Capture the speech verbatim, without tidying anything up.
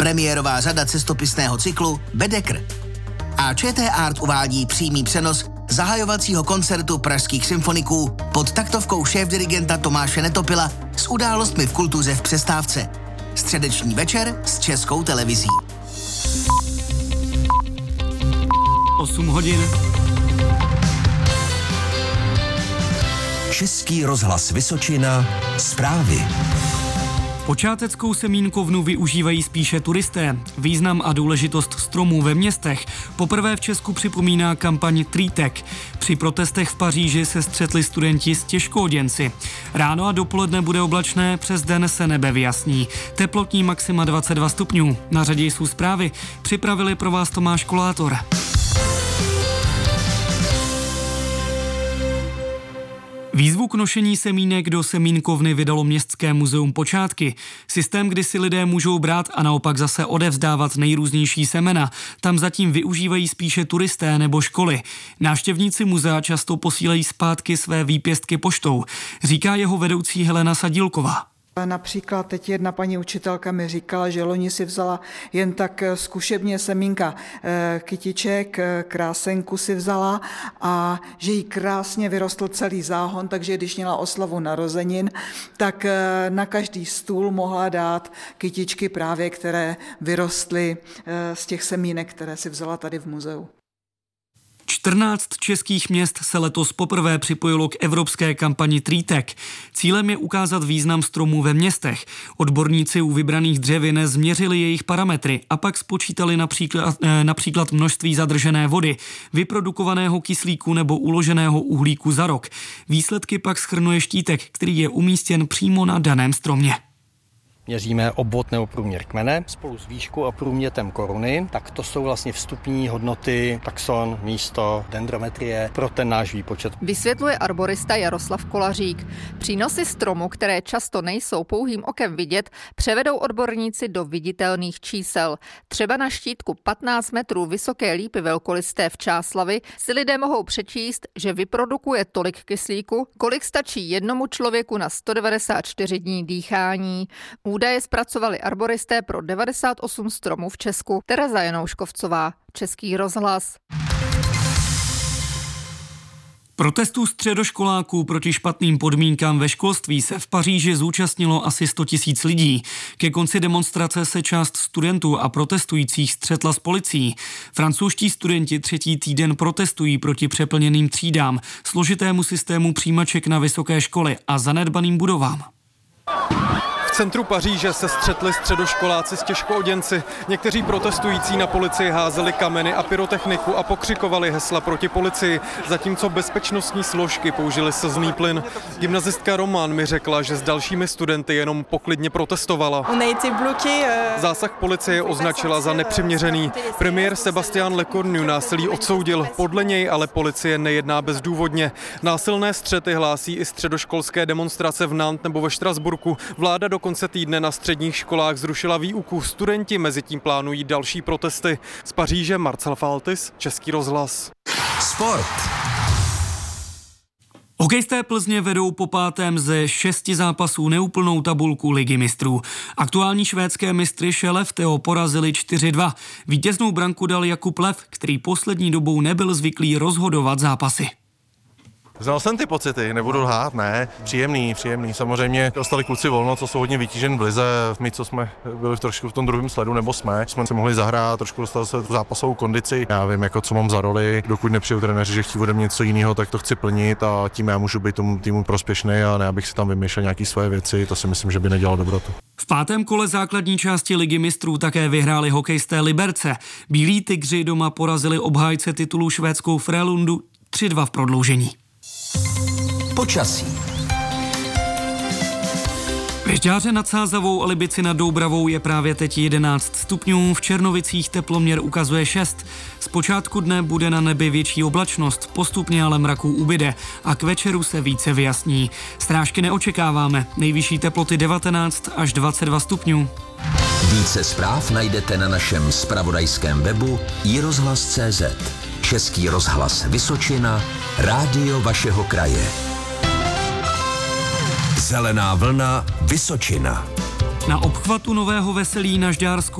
premiérová řada cestopisného cyklu Bedekr. A ČT Art uvádí přímý přenos zahajovacího koncertu pražských symfoniků pod taktovkou šéfdirigenta Tomáše Netopila s událostmi v kultuře v přestávce. Středeční večer s Českou televizí. osm hodin. Český rozhlas Vysočina. Zprávy. Počáteckou semínkovnu využívají spíše turisté. Význam a důležitost stromů ve městech poprvé v Česku připomíná kampaň Treetec. Při protestech v Paříži se střetli studenti s těžkooděnci. Ráno a dopoledne bude oblačné, přes den se nebe vyjasní. Teplotní maxima dvacet dva stupňů. Na řadě jsou zprávy. Připravili pro vás Tomáš Kolátor. Výzvu k nošení semínek do semínkovny vydalo Městské muzeum Počátky. Systém, kdy si lidé můžou brát a naopak zase odevzdávat nejrůznější semena, tam zatím využívají spíše turisté nebo školy. Návštěvníci muzea často posílají zpátky své výpěstky poštou, říká jeho vedoucí Helena Sadílková. Například teď jedna paní učitelka mi říkala, že loni si vzala jen tak zkušebně semínka kytiček, krásenku si vzala a že jí krásně vyrostl celý záhon, takže když měla oslavu narozenin, tak na každý stůl mohla dát kytičky právě, které vyrostly z těch semínek, které si vzala tady v muzeu. čtrnáct českých měst se letos poprvé připojilo k evropské kampani Treetec. Cílem je ukázat význam stromů ve městech. Odborníci u vybraných dřevin změřili jejich parametry a pak spočítali například, například množství zadržené vody, vyprodukovaného kyslíku nebo uloženého uhlíku za rok. Výsledky pak shrnuje štítek, který je umístěn přímo na daném stromě. Měříme obvod nebo průměr kmene spolu s výškou a průměrem koruny, tak to jsou vlastně vstupní hodnoty taxon, místo, dendrometrie pro ten náš výpočet. Vysvětluje arborista Jaroslav Kolařík. Přínosy stromu, které často nejsou pouhým okem vidět, převedou odborníci do viditelných čísel. Třeba na štítku patnáct metrů vysoké lípy velkolisté v Čáslavi si lidé mohou přečíst, že vyprodukuje tolik kyslíku, kolik stačí jednomu člověku na sto devadesát čtyři dní dýchání. Údaje zpracovali arboristé pro devadesát osm stromů v Česku. Tereza Janouškovcová, Český rozhlas. Protestů středoškoláků proti špatným podmínkám ve školství se v Paříži zúčastnilo asi sto tisíc lidí. Ke konci demonstrace se část studentů a protestujících střetla s policií. Francouzští studenti třetí týden protestují proti přeplněným třídám, složitému systému přijímaček na vysoké školy a zanedbaným budovám. V centru Paříže se střetli středoškoláci s těžkooděnci. Někteří protestující na policii házeli kameny a pyrotechniku a pokřikovali hesla proti policii, zatímco bezpečnostní složky použili slzný plyn. Gymnazistka Roman mi řekla, že s dalšími studenty jenom poklidně protestovala. Zásah policie označila za nepřiměřený. Premiér Sébastien Lecornu násilí odsoudil, podle něj ale policie nejedná bezdůvodně. Násilné střety hlásí i středoškolské demonstrace v Nantes nebo ve Štrasburku. Vláda do konce týdne na středních školách zrušila výuku. Studenti mezitím plánují další protesty. Z Paříže Marcel Faltis, Český rozhlas. Sport. Hokejisté Plzně vedou po pátém ze šesti zápasů neúplnou tabulku Ligy mistrů. Aktuální švédské mistry Skellefteå porazili čtyři dva. Vítěznou branku dal Jakub Lev, který poslední dobou nebyl zvyklý rozhodovat zápasy. Znal jsem ty pocity, nebudu lhát, ne, příjemný, příjemný. Samozřejmě dostali kluci volno, co jsou hodně vytížen v lize. My, co jsme byli trošku v tom druhém sledu, nebo jsme, jsme se mohli zahrát, trošku dostali se tu zápasovou kondici. Já vím, jako co mám za roli, dokud nepřijdu trenéři, že chtějí ode mě něco jiného, tak to chci plnit a tím já můžu být tomu týmu prospěšný a ne, abych si tam vymýšlel nějaké svoje věci, to si myslím, že by nedělalo dobrotu. V pátém kole základní části Ligy mistrů také vyhráli hokejisté Liberce. Bílí tygři doma porazili obhájce titulu švédskou Frölundu tři dva v prodloužení. Počasí. V Žďáře nad Sázavou a Libici nad Doubravou je právě teď jedenáct stupňů, v Černovicích teploměr ukazuje šest. Z počátku dne bude na nebi větší oblačnost, postupně ale mraků ubyde a k večeru se více vyjasní. Srážky neočekáváme, nejvyšší teploty devatenáct až dvacet dva stupňů. Více zpráv najdete na našem zpravodajském webu i rozhlas tečka cé zet. Český rozhlas Vysočina, rádio vašeho kraje. Zelená vlna Vysočina. Na obchvatu Nového Veselí na Žďársku